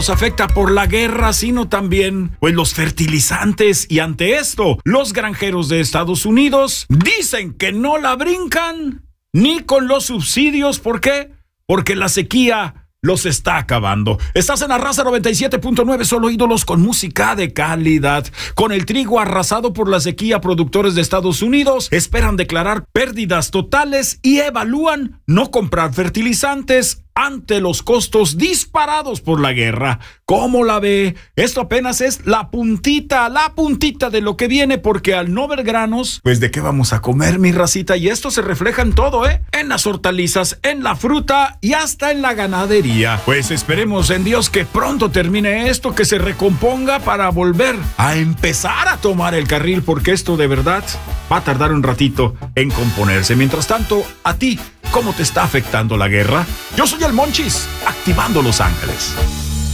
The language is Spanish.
nos afecta por la guerra, sino también pues los fertilizantes. Y ante esto, los granjeros de Estados Unidos dicen que no la brincan ni con los subsidios. ¿Por qué? Porque la sequía los está acabando. Estás en la Raza 97.9, solo ídolos con música de calidad. Con el trigo arrasado por la sequía, productores de Estados Unidos esperan declarar pérdidas totales y evalúan no comprar fertilizantes ante los costos disparados por la guerra. ¿Cómo la ve? Esto apenas es la puntita de lo que viene, porque al no ver granos, pues ¿de qué vamos a comer, mi racita? Y esto se refleja en todo, en las hortalizas, en la fruta y hasta en la ganadería. Pues esperemos en Dios que pronto termine esto, que se recomponga para volver a empezar a tomar el carril, porque esto de verdad va a tardar un ratito en componerse. Mientras tanto, a ti, ¿cómo te está afectando la guerra? Yo soy el Monchis, activando Los Ángeles.